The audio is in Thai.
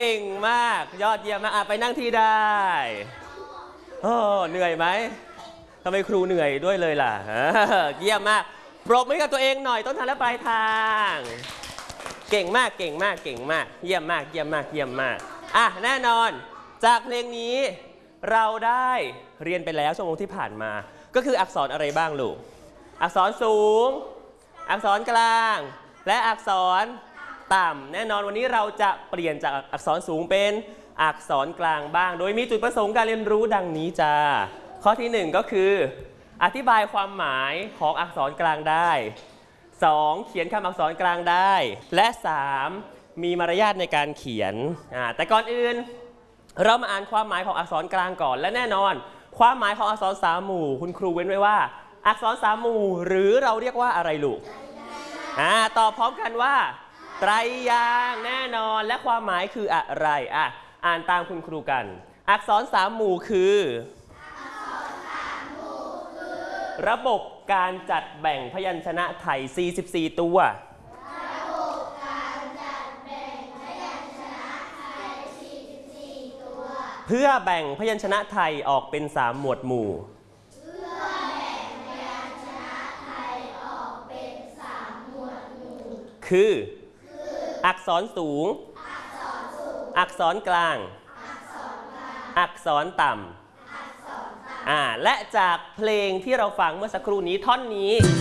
เก่งมากยอดเยี่ยมมากไปนั่งที่ได้โอ้เหนื่อยไหมทำไมครูเหนื่อยด้วยเลยล่ะเยี่ยมมากปรบมือกับตัวเองหน่อยต้นทางและปลายทางเก่งมากเก่งมากเก่งมากเยี่ยมมากเยี่ยมมากเยี่ยมมากแน่นอนจากเพลงนี้เราได้เรียนไปแล้วชั่วโมงที่ผ่านมาก็คืออักษรอะไรบ้างลูกอักษรสูงอักษรกลางและอักษรต่ำแน่นอนวันนี้เราจะเปลี่ยนจากอักษรสูงเป็นอักษรกลางบ้างโดยมีจุดประสงค์การเรียนรู้ดังนี้จ้าข้อที่1ก็คืออธิบายความหมายของอักษรกลางได้2เขียนคำอักษรกลางได้และ3มีมารยาทในการเขียนแต่ก่อนอื่นเรามาอ่านความหมายของอักษรกลางก่อนและแน่นอนความหมายของอักษรสามหมู่คุณครูเว้นไว้ว่าอักษรสามหมู่หรือเราเรียกว่าอะไรลูกตอบพร้อมกันว่าไตรยางค์แน่นอนและความหมายคืออะไรอ่านตามคุณครูกันอักษรสามหมู่คือระบบการจัดแบ่งพยัญชนะไทย44ตัวระบบการจัดแบ่งพยัญชนะไทย44ตัวเพื่อแบ่งพยัญชนะไทยออกเป็น3หมวดหมู่เพื่อแบ่งพยัญชนะไทยออกเป็น3หมวดหมู่คืออักษรสูงอักษรกลางอักษรต่ำและจากเพลงที่เราฟังเมื่อสักครู่นี้ท่อนนี้